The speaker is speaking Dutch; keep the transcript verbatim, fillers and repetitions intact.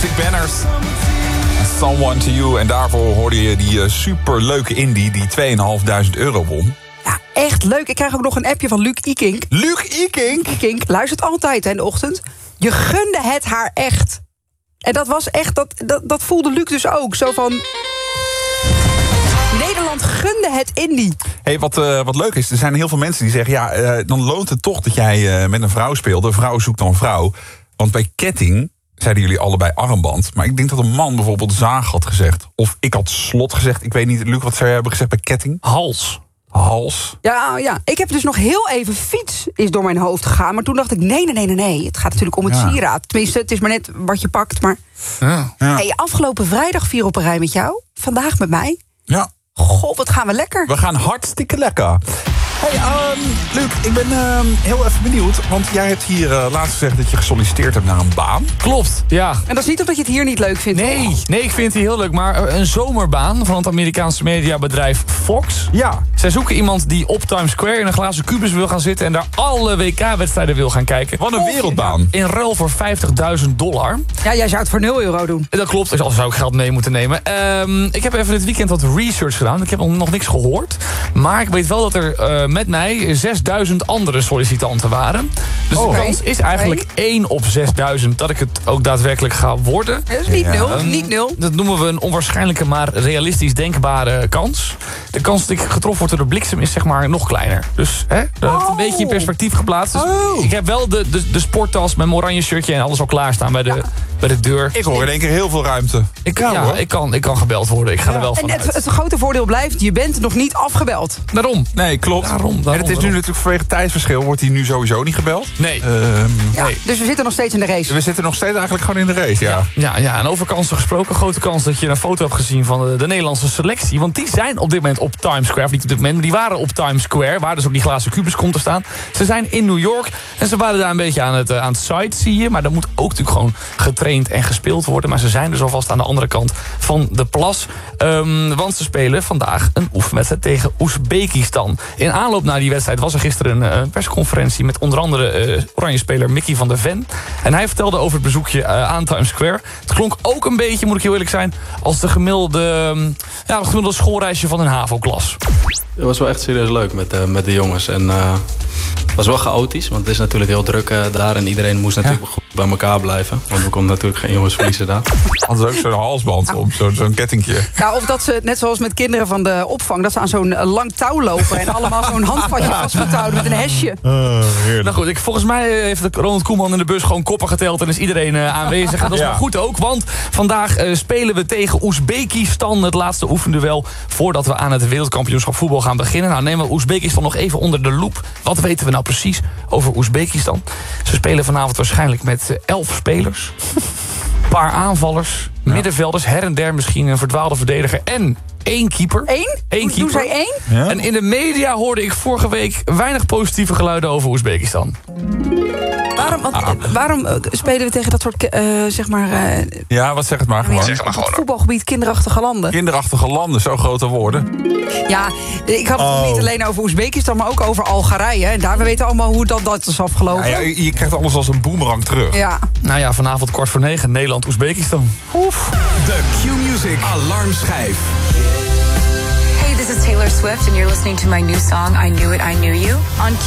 Music Banners. Someone to You. En daarvoor hoorde je die uh, superleuke indie die tweeduizend euro won. Ja, echt leuk. Ik krijg ook nog een appje van Luc Ikink. Luc Ikink? Ikink luistert altijd hè, in de ochtend. Je gunde het haar echt. En dat was echt, dat, dat, dat voelde Luc dus ook. Zo van... Nederland gunde het indie. Hey, wat, uh, wat leuk is, er zijn heel veel mensen die zeggen... ja, uh, dan loont het toch dat jij uh, met een vrouw speelde. Een vrouw zoekt dan vrouw. Want bij ketting zeiden jullie allebei armband. Maar ik denk dat een man bijvoorbeeld zaag had gezegd. Of ik had slot gezegd. Ik weet niet, Luc, wat zou jij hebben gezegd bij ketting? Hals. Hals. Ja, ja, ik heb dus nog heel even fiets is door mijn hoofd gegaan. Maar toen dacht ik, nee, nee, nee, nee, nee. Het gaat natuurlijk om het Ja. sieraad. Tenminste, het is maar net wat je pakt. Maar Ja. Ja. hey, afgelopen vrijdag vier op een rij met jou. Vandaag met mij. Ja. Goh, wat gaan we lekker. We gaan hartstikke lekker. Hey, um, Luc, ik ben um, heel even benieuwd. Want jij hebt hier uh, laatst gezegd dat je gesolliciteerd hebt naar een baan. Klopt, ja. En dat is niet omdat je het hier niet leuk vindt. Nee, nee, ik vind het heel leuk. Maar een zomerbaan van het Amerikaanse mediabedrijf Fox. Ja. Zij zoeken iemand die op Times Square in een glazen kubus wil gaan zitten... en daar alle W K-wedstrijden wil gaan kijken. Wat een wereldbaan. In ruil voor vijftigduizend dollar. Ja, jij zou het voor nul euro doen. Dat klopt, dus anders zou ik geld mee moeten nemen. Um, ik heb even dit weekend wat research gedaan. Ik heb nog niks gehoord. Maar ik weet wel dat er uh, met mij zesduizend andere sollicitanten waren. Dus Oh. de kans is eigenlijk één op zesduizend dat ik het ook daadwerkelijk ga worden. Dat is niet Ja. nul, Um, niet nul. Dat noemen we een onwaarschijnlijke, maar realistisch denkbare kans. De kans dat ik getroffen word door de bliksem is zeg maar nog kleiner. Dus hè, dat Oh. een beetje in perspectief geplaatst. Dus Oh. ik heb wel de, de, de sporttas met mijn oranje shirtje en alles al klaarstaan bij de, bij de deur. Ik hoor in één keer heel veel ruimte. Ik, Ja, ja, hoor. ik, kan, ik kan gebeld worden. Ik ga er wel En van het, uit. het grote voordeel blijft, je bent nog niet afgebeld. Daarom. Nee, klopt. Daarom, daarom, en het is nu daarom. natuurlijk vanwege tijdsverschil... wordt hij nu sowieso niet gebeld. Nee. Ehm, Ja, Nee. dus we zitten nog steeds in de race. we zitten nog steeds eigenlijk gewoon in de race, ja. Ja, ja, en over kansen gesproken. Grote kans dat je een foto hebt gezien van de, de Nederlandse selectie. Want die zijn op dit moment op Times Square. Of niet op dit moment, maar die waren op Times Square. Waar dus ook die glazen kubus komt te staan. Ze zijn in New York. En ze waren daar een beetje aan het, uh, aan het sightseeën. Maar dat moet ook natuurlijk gewoon getraind en gespeeld worden. Maar ze zijn dus alvast aan de andere kant van de plas. Um, want ze spelen vandaag een oefenwedstrijd tegen Oezbekistan. In aanloop naar die wedstrijd was er gisteren een uh, persconferentie... met onder andere uh, oranje-speler Mickey van der Ven. En hij vertelde over het bezoekje uh, aan Times Square. Het klonk ook een beetje, moet ik heel eerlijk zijn... als de gemiddelde, um, ja, het gemiddelde schoolreisje van een HAVO-klas. Het was wel echt serieus leuk met, uh, met de jongens. En uh, het was wel chaotisch, want het is natuurlijk heel druk uh, daar. En iedereen moest natuurlijk goed bij elkaar blijven. Want we konden natuurlijk geen jongens verliezen daar. Hadden ze ook zo'n halsband om, zo, zo'n kettingje. Nou, of dat ze, net zoals met kinderen van de opvang... dat ze aan zo'n uh, lang touw lopen... en allemaal zo'n handvatje vastgetouwd met een hesje. Nou goed, ik, volgens mij heeft Ronald Koeman in de bus gewoon koppen geteld... en is iedereen uh, aanwezig. En dat is Ja. maar goed ook, want vandaag uh, spelen we tegen Oezbekistan... het laatste oefenduel voordat we aan het wereldkampioenschap voetbal gaan beginnen. Nou, nemen we Oezbekistan nog even onder de loep. Wat weten we nou precies over Oezbekistan? Ze spelen vanavond waarschijnlijk met uh, elf spelers. Een paar aanvallers, middenvelders, her en der misschien een verdwaalde verdediger... en één keeper. Eén? Eén Doen keeper. zij één? Ja. En in de media hoorde ik vorige week weinig positieve geluiden over Oezbekistan. Waarom, want, uh, waarom uh, spelen we tegen dat soort, uh, zeg maar... Uh, Ja, wat zeg het maar gewoon. zeg maar het voetbalgebied kinderachtige landen? Kinderachtige landen, zo grote woorden. Ja, ik had het Oh. niet alleen over Oezbekistan... maar ook over Algerije. En daar we weten allemaal hoe dat, dat is afgelopen. Ja, ja, je krijgt alles als een boemerang terug. Ja. Nou ja, vanavond kwart voor negen, Nederland-Oezbekistan. Oef. De Q-Music Alarmschijf. Hey, this is Taylor Swift, and you're listening to my new song, I Knew It, I Knew You, on